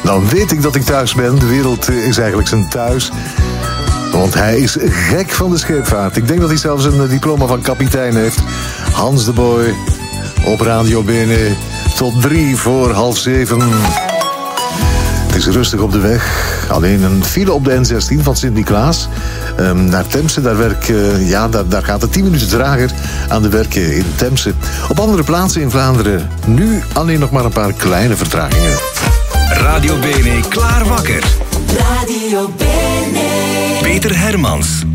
Dan weet ik dat ik thuis ben. De wereld is eigenlijk zijn thuis. Want hij is gek van de scheepvaart. Ik denk dat hij zelfs een diploma van kapitein heeft. Hans de Boy op Radio Bene tot 6:03. Het is rustig op de weg. Alleen een file op de N16 van Sint-Niklaas naar Temse. Daar gaat het 10 minuten trager aan de werken in Temse. Op andere plaatsen in Vlaanderen nu alleen nog maar een paar kleine vertragingen. Radio Bene klaar wakker. Radio Bene. Peter Hermans.